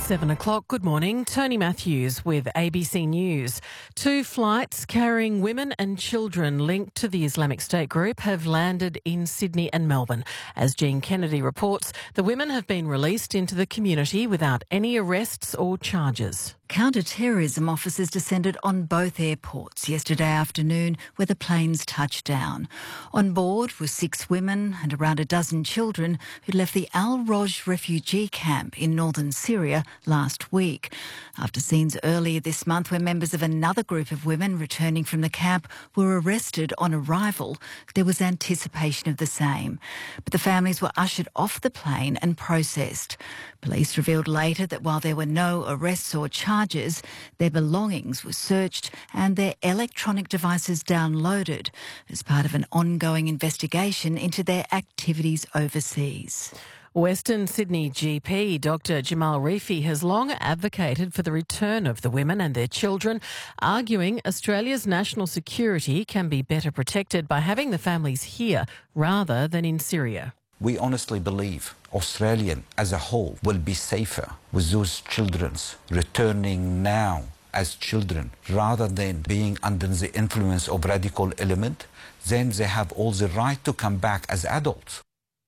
7 o'clock. Good morning. Tony Matthews with ABC News. 2 flights carrying women and children linked to the Islamic State group have landed in Sydney and Melbourne. As Jean Kennedy reports, the women have been released into the community without any arrests or charges. Counter-terrorism officers descended on both airports yesterday afternoon where the planes touched down. On board were 6 women and around a dozen children who left the Al-Roj refugee camp in northern Syria last week. After scenes earlier this month where members of another group of women returning from the camp were arrested on arrival, there was anticipation of the same. But the families were ushered off the plane and processed. Police revealed later that while there were no arrests or charges, their belongings were searched and their electronic devices downloaded as part of an ongoing investigation into their activities overseas. Western Sydney GP Dr Jamal Rifi has long advocated for the return of the women and their children, arguing Australia's national security can be better protected by having the families here rather than in Syria. We honestly believe Australia as a whole will be safer with those children returning now as children rather than being under the influence of radical element. Then they have all the right to come back as adults.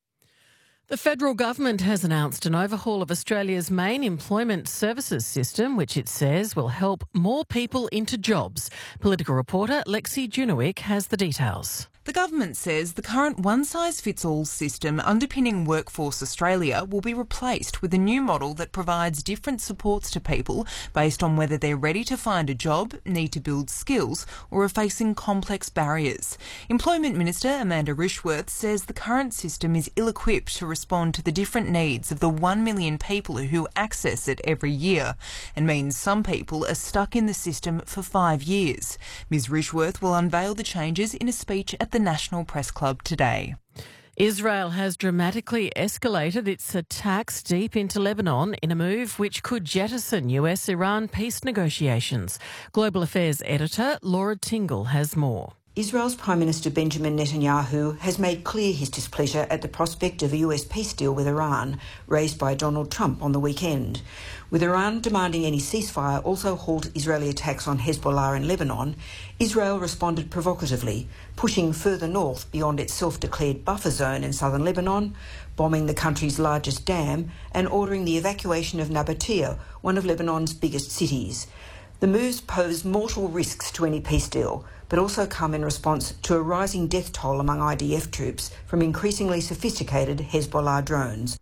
The federal government has announced an overhaul of Australia's main employment services system, which it says will help more people into jobs. Political reporter Lexi Junowick has the details. The government says the current one-size-fits-all system underpinning Workforce Australia will be replaced with a new model that provides different supports to people based on whether they're ready to find a job, need to build skills, or are facing complex barriers. Employment Minister Amanda Rishworth says the current system is ill-equipped to respond to the different needs of the 1 million people who access it every year, and means some people are stuck in the system for 5 years. Ms Rishworth will unveil the changes in a speech at the National Press Club today. Israel has dramatically escalated its attacks deep into Lebanon in a move which could jettison US-Iran peace negotiations. Global Affairs editor Laura Tingle has more. Israel's Prime Minister Benjamin Netanyahu has made clear his displeasure at the prospect of a US peace deal with Iran, raised by Donald Trump on the weekend. With Iran demanding any ceasefire also halt Israeli attacks on Hezbollah in Lebanon, Israel responded provocatively, pushing further north beyond its self-declared buffer zone in southern Lebanon, bombing the country's largest dam and ordering the evacuation of Nabatea, one of Lebanon's biggest cities. The moves pose mortal risks to any peace deal, but also come in response to a rising death toll among IDF troops from increasingly sophisticated Hezbollah drones.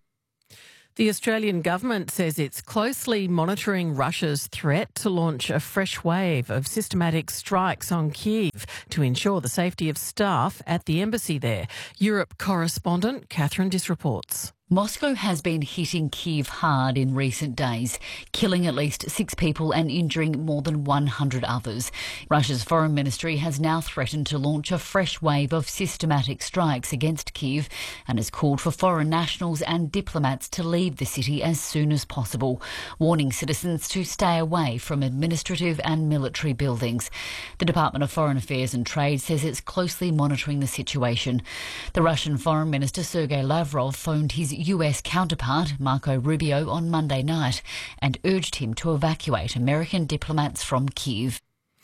The Australian government says it's closely monitoring Russia's threat to launch a fresh wave of systematic strikes on Kyiv to ensure the safety of staff at the embassy there. Europe correspondent Catherine Diss reports. Moscow has been hitting Kyiv hard in recent days, killing at least 6 people and injuring more than 100 others. Russia's foreign ministry has now threatened to launch a fresh wave of systematic strikes against Kyiv and has called for foreign nationals and diplomats to leave the city as soon as possible, warning citizens to stay away from administrative and military buildings. The Department of Foreign Affairs and Trade says it's closely monitoring the situation. The Russian Foreign Minister Sergei Lavrov phoned his US counterpart, Marco Rubio, on Monday night and urged him to evacuate American diplomats from Kyiv.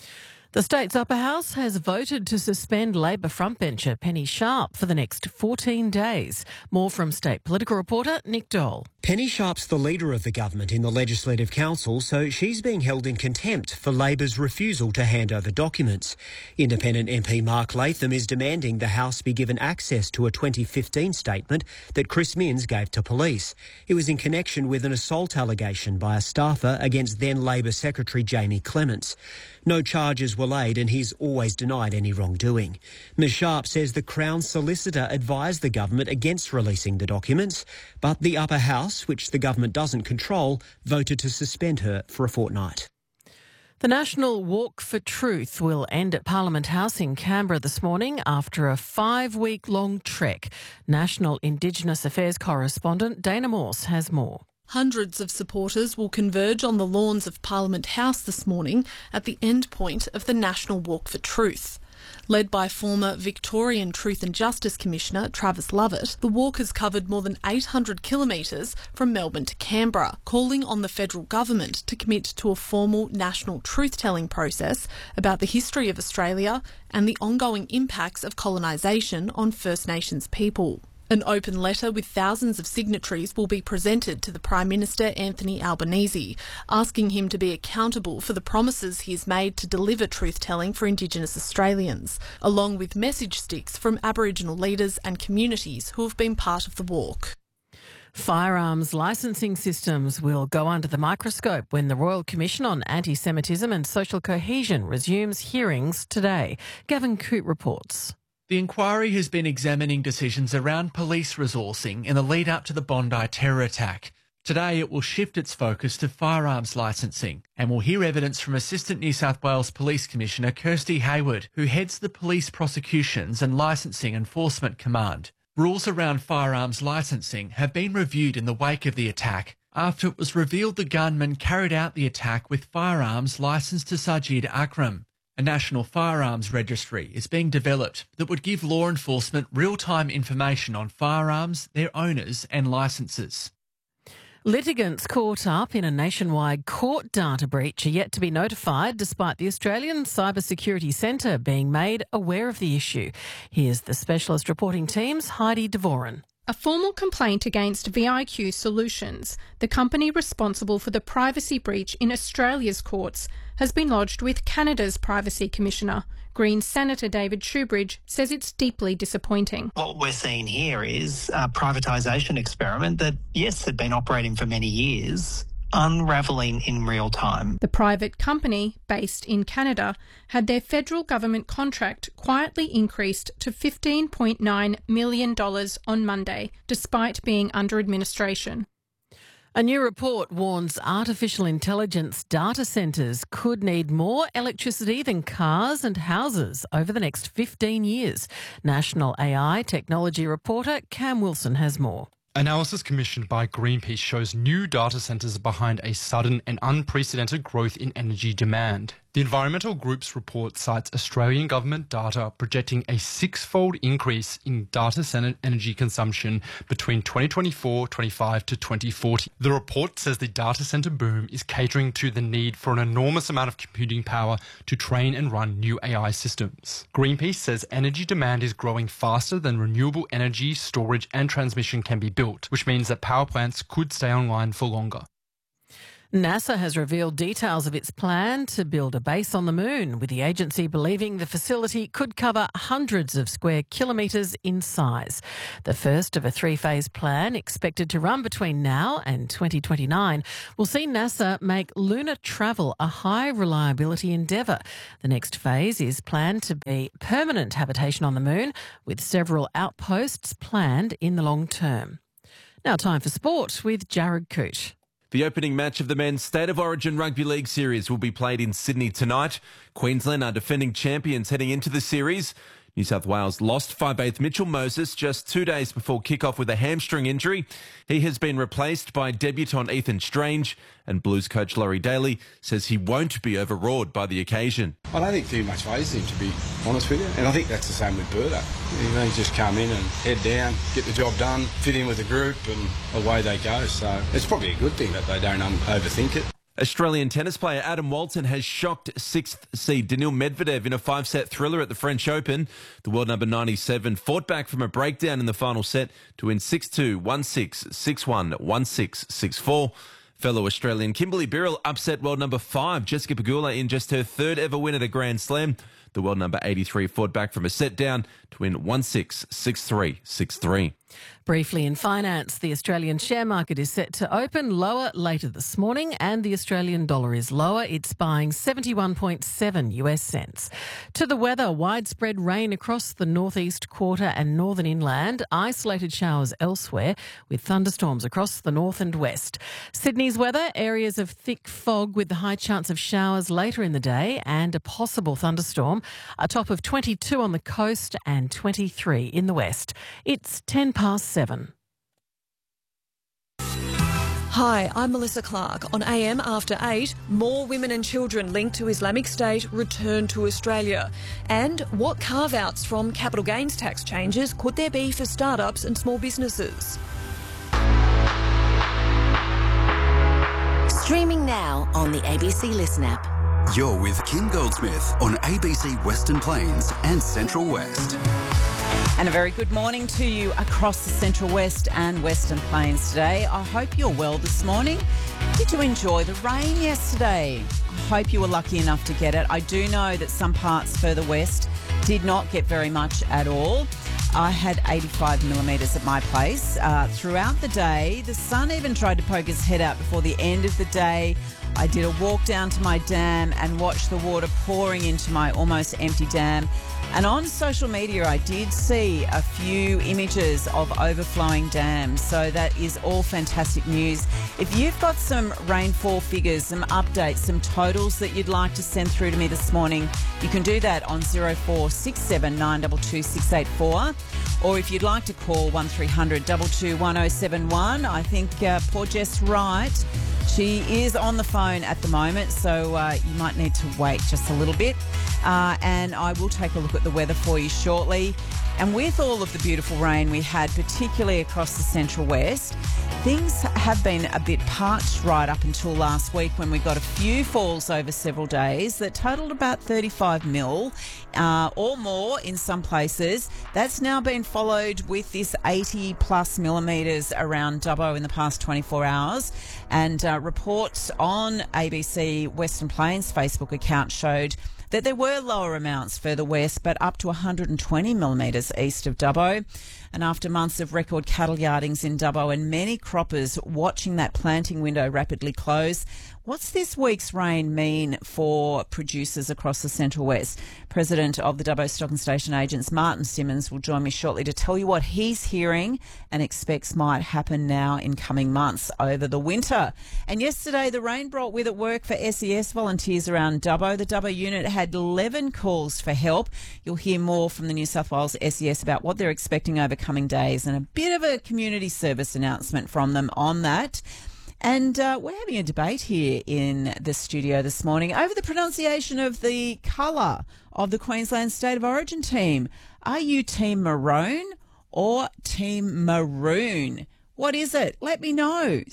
The state's upper house has voted to suspend Labor frontbencher Penny Sharp for the next 14 days. More from state political reporter Nick Dole. Penny Sharp's the leader of the government in the Legislative Council, so she's being held in contempt for Labor's refusal to hand over documents. Independent MP Mark Latham is demanding the House be given access to a 2015 statement that Chris Minns gave to police. It was in connection with an assault allegation by a staffer against then Labor Secretary Jamie Clements. No charges were laid and he's always denied any wrongdoing. Ms Sharp says the Crown solicitor advised the government against releasing the documents, but the upper house, which the government doesn't control, voted to suspend her for a fortnight. The National Walk for Truth will end at Parliament House in Canberra this morning after a 5-week-long trek. National Indigenous Affairs correspondent Dana Morse has more. Hundreds of supporters will converge on the lawns of Parliament House this morning at the end point of the National Walk for Truth. Led by former Victorian Truth and Justice Commissioner Travis Lovett, the walk has covered more than 800 kilometres from Melbourne to Canberra, calling on the federal government to commit to a formal national truth-telling process about the history of Australia and the ongoing impacts of colonisation on First Nations people. An open letter with thousands of signatories will be presented to the Prime Minister Anthony Albanese, asking him to be accountable for the promises he has made to deliver truth-telling for Indigenous Australians, along with message sticks from Aboriginal leaders and communities who have been part of the walk. Firearms licensing systems will go under the microscope when the Royal Commission on Anti-Semitism and Social Cohesion resumes hearings today. Gavin Coote reports. The inquiry has been examining decisions around police resourcing in the lead up to the Bondi terror attack. Today it will shift its focus to firearms licensing and will hear evidence from Assistant New South Wales Police Commissioner Kirsty Hayward, who heads the Police Prosecutions and Licensing Enforcement Command. Rules around firearms licensing have been reviewed in the wake of the attack after it was revealed the gunman carried out the attack with firearms licensed to Sajid Akram. A national firearms registry is being developed that would give law enforcement real-time information on firearms, their owners and licences. Litigants caught up in a nationwide court data breach are yet to be notified, despite the Australian Cybersecurity Centre being made aware of the issue. Here's the specialist reporting team's Heidi Devoren. A formal complaint against VIQ Solutions, the company responsible for the privacy breach in Australia's courts, has been lodged with Canada's Privacy Commissioner. Greens Senator David Shoebridge says it's deeply disappointing. What we're seeing here is a privatisation experiment that, yes, had been operating for many years, unravelling in real time. The private company, based in Canada, had their federal government contract quietly increased to $15.9 million on Monday, despite being under administration. A new report warns artificial intelligence data centres could need more electricity than cars and houses over the next 15 years. National AI technology reporter Cam Wilson has more. Analysis commissioned by Greenpeace shows new data centres behind a sudden and unprecedented growth in energy demand. The environmental group's report cites Australian government data projecting a six-fold increase in data centre energy consumption between 2024-25 to 2040. The report says the data centre boom is catering to the need for an enormous amount of computing power to train and run new AI systems. Greenpeace says energy demand is growing faster than renewable energy, storage and transmission can be built, which means that power plants could stay online for longer. NASA has revealed details of its plan to build a base on the moon, with the agency believing the facility could cover hundreds of square kilometres in size. The first of a three-phase plan, expected to run between now and 2029, will see NASA make lunar travel a high-reliability endeavour. The next phase is planned to be permanent habitation on the moon, with several outposts planned in the long term. Now time for sport with Jared Coote. The opening match of the Men's State of Origin Rugby League Series will be played in Sydney tonight. Queensland are defending champions heading into the series. New South Wales lost 5/8 Mitchell Moses just 2 days before kick-off with a hamstring injury. He has been replaced by debutant Ethan Strange, and Blues coach Laurie Daly says he won't be overawed by the occasion. I don't think too much phases him, to be honest with you, and I think that's the same with Berto. He's just come in and head down, get the job done, fit in with the group, and away they go. So it's probably a good thing that they don't overthink it. Australian tennis player Adam Walton has shocked 6th seed Daniil Medvedev in a 5-set thriller at the French Open. The world number 97 fought back from a breakdown in the final set to win 6-2, 1-6, 6-1, 1-6, 6-4. Fellow Australian Kimberly Birrell upset world number 5 Jessica Pegula in just her third ever win at a Grand Slam. The world number 83 fought back from a set down to win 1-6, 6-3, 6-3. Briefly in finance, the Australian share market is set to open lower later this morning, and the Australian dollar is lower. It's buying 71.7 US cents. To the weather, widespread rain across the northeast quarter and northern inland, isolated showers elsewhere, with thunderstorms across the north and west. Sydney's weather, areas of thick fog with the high chance of showers later in the day and a possible thunderstorm. A top of 22 on the coast and 23 in the west. It's 7:10. Hi, I'm Melissa Clark. On AM After 8, more women and children linked to Islamic State return to Australia. And what carve-outs from capital gains tax changes could there be for startups and small businesses? Streaming now on the ABC Listen app. You're with Kim Goldsmith on ABC Western Plains and Central West. And a very good morning to you across the Central West and Western Plains today. I hope you're well this morning. Did you enjoy the rain yesterday? I hope you were lucky enough to get it. I do know that some parts further west did not get very much at all. I had 85 millimetres at my place throughout the day. The sun even tried to poke his head out before the end of the day. I did a walk down to my dam and watched the water pouring into my almost empty dam. And on social media, I did see a few images of overflowing dams. So that is all fantastic news. If you've got some rainfall figures, some updates, some totals that you'd like to send through to me this morning, you can do that on 0467 922 684. Or if you'd like to call 1300 221 1071, I think poor Jess Wright, she is on the phone at the moment, so you might need to wait just a little bit. And I will take a look at the weather for you shortly. And with all of the beautiful rain we had, particularly across the Central West, things have been a bit parched right up until last week when we got a few falls over several days that totalled about 35 mil or more in some places. That's now been followed with this 80 plus millimetres around Dubbo in the past 24 hours. And reports on ABC Western Plains Facebook account showed that there were lower amounts further west, but up to 120 millimetres east of Dubbo. And after months of record cattle yardings in Dubbo and many croppers watching that planting window rapidly close, what's this week's rain mean for producers across the Central West? President of the Dubbo Stock and Station Agents, Martin Simmons, will join me shortly to tell you what he's hearing and expects might happen now in coming months over the winter. And yesterday, the rain brought with it work for SES volunteers around Dubbo. The Dubbo unit had 11 calls for help. You'll hear more from the New South Wales SES about what they're expecting over coming days and a bit of a community service announcement from them on that. And we're having a debate here in the studio this morning over the pronunciation of the colour of the Queensland State of Origin team. Are you Team Maroon or Team Maroon? What is it? Let me know.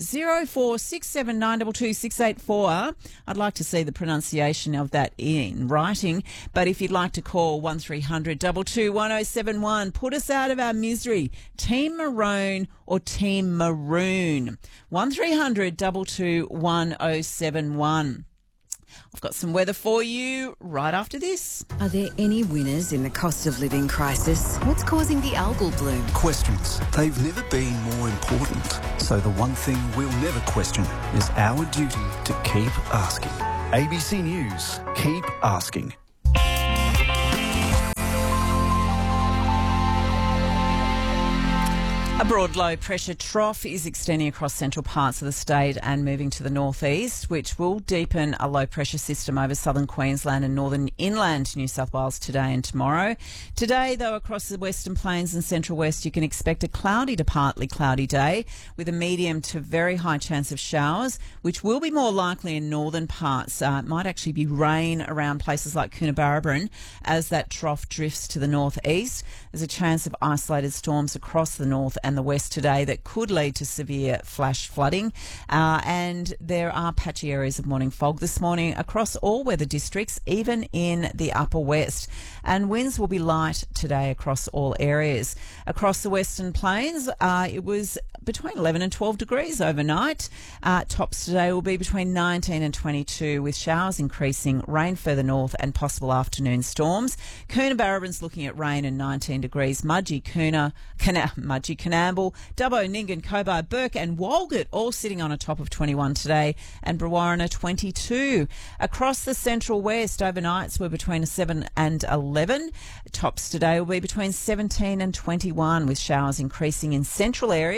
0467 922 684. I'd like to see the pronunciation of that in writing. But if you'd like to call 1300 221 1071, put us out of our misery. Team Maroon or Team Maroon? 1300 221 1071. I've got some weather for you right after this. Are there any winners in the cost of living crisis? What's causing the algal bloom? Questions. They've never been more important. So the one thing we'll never question is our duty to keep asking. ABC News. Keep asking. A broad low-pressure trough is extending across central parts of the state and moving to the northeast, which will deepen a low-pressure system over southern Queensland and northern inland New South Wales today and tomorrow. Today, though, across the Western Plains and Central West, you can expect a cloudy to partly cloudy day with a medium to very high chance of showers, which will be more likely in northern parts. It might actually be rain around places like Coonabarabran as that trough drifts to the northeast. There's a chance of isolated storms across the north and the west today that could lead to severe flash flooding. And there are patchy areas of morning fog this morning across all weather districts, even in the upper west. And winds will be light today across all areas. Across the Western Plains, it was between 11 and 12 degrees overnight. Tops today will be between 19 and 22 with showers increasing, rain further north and possible afternoon storms. Coonabarabran's looking at rain and 19 degrees. Mudgee, Coonamble, Dubbo, Nyngan, Cobar, Burke and Walgett all sitting on a top of 21 today, and Brewarrina 22. Across the Central West, overnights were between 7 and 11. Tops today will be between 17 and 21 with showers increasing in central areas,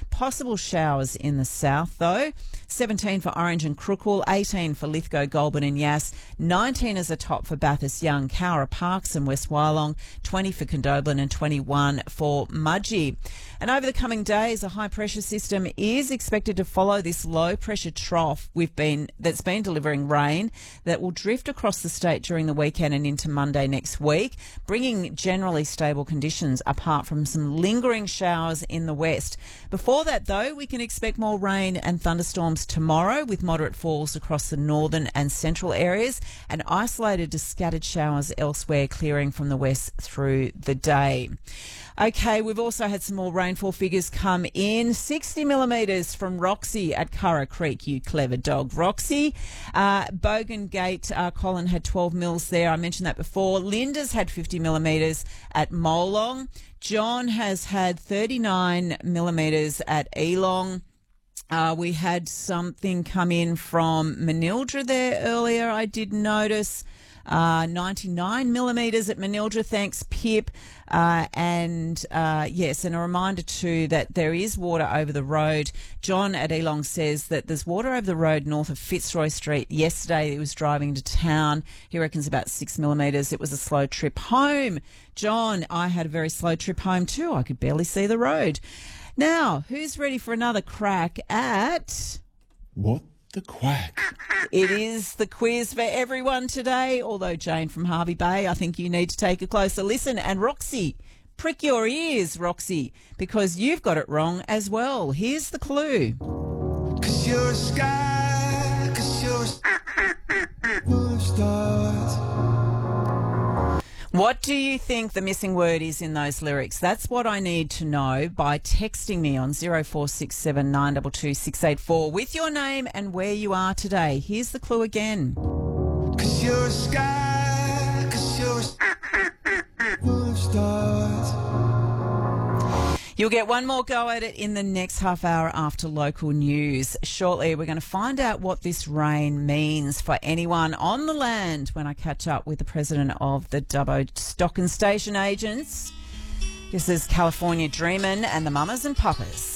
Possible showers in the south, though. 17 for Orange and Crookwell, 18 for Lithgow, Goulburn and Yass, 19 as a top for Bathurst, Young, Cowra, Parks and West Wyalong, 20 for Condobolin and 21 for Mudgee. And over the coming days, a high-pressure system is expected to follow this low-pressure trough that's been delivering rain that will drift across the state during the weekend and into Monday next week, bringing generally stable conditions apart from some lingering showers in the west. Before that, though, we can expect more rain and thunderstorms tomorrow with moderate falls across the northern and central areas and isolated to scattered showers elsewhere, clearing from the west through the day. Okay, we've also had some more rainfall figures come in. 60 millimetres from Roxy at Curra Creek, you clever dog, Roxy. Bogan Gate, Colin had 12 mils there. I mentioned that before. Linda's had 50 millimetres at Molong. John has had 39 millimetres at Elong. We had something come in from Manildra there earlier, I did notice. 99 millimetres at Manildra, thanks Pip. Yes, and a reminder too that there is water over the road. John at Elong says that there's water over the road north of Fitzroy Street. Yesterday he was driving to town. He reckons about 6 millimetres. It was a slow trip home. John, I had a very slow trip home too. I could barely see the road. Now, who's ready for another crack at... What the quack? It is the quiz for everyone today, although Jane from Harvey Bay, I think you need to take a closer listen. And Roxy, prick your ears, Roxy, because you've got it wrong as well. Here's the clue. 'Cause you're a sky, 'cause you're full of stars. What do you think the missing word is in those lyrics? That's what I need to know by texting me on 0467 922 684 with your name and where you are today. Here's the clue again. 'Cause you're a sky, 'cause you're full of stars. You'll get one more go at it in the next half hour after local news. Shortly, we're going to find out what this rain means for anyone on the land when I catch up with the president of the Dubbo Stock and Station Agents. This is California Dreamin' and the Mamas and Papas.